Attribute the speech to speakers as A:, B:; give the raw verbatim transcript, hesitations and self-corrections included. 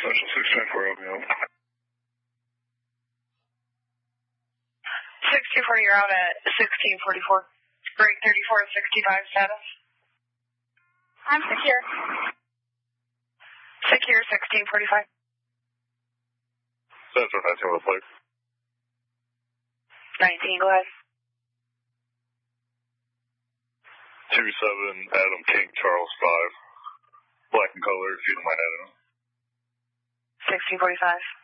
A: Special six ten four Romeo.
B: six two four, you're out at sixteen forty-four. Break thirty-four sixty-five status.
C: I'm secure.
B: Secure sixteen forty-five.
A: Center nineteen with a plate.
B: nineteen, go ahead.
A: two seven Adam King Charles five. Black and color, if you don't mind adding.
B: sixteen forty-five.